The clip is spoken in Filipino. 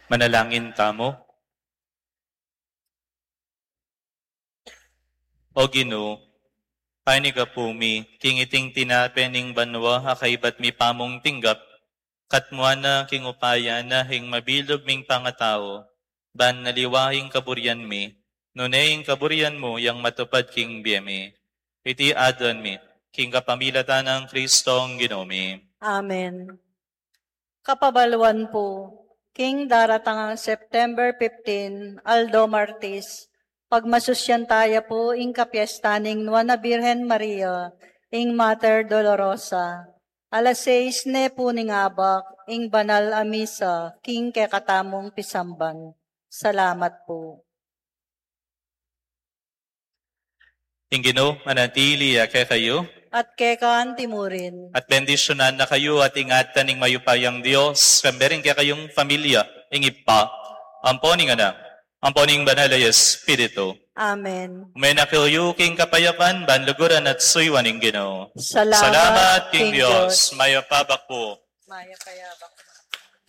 Manalangin tamo. O Ginoo, paani ka pumi, kingiting tinapening banwa akaibat mi pamong tinggap, katmuana king upaya na hing mabilog ming pangatao, ban naliwahing kaburian mi, nunaying kaburian mo yang matupad king biyemi. Iti adon mi, king kapamilatan ng Kristong Ginoo. Amen. Kapabaluan po, King daratangang September 15, Aldo Martis, pagmasusyantaya po ing kapiestaning Nuana Birhen Maria, ing Mater Dolorosa. Alas 6 ne po ning abak, ing banal amisa, king kekatamong pisamban. Salamat po. Ing Ginoo, manatili kay kayo, At kekaan timurin. at bendisyonan na kayo at ingatan ng mayupayang Diyos, kambering kaya kayong pamilya, ing ipa, amponing anak, amponing banal ay Espiritu. Amen. May nakiyo king kapayapan, banluguran at suywan ing Ginoo. Salamat, King Diyos, mayapabak po. Maya kayabak.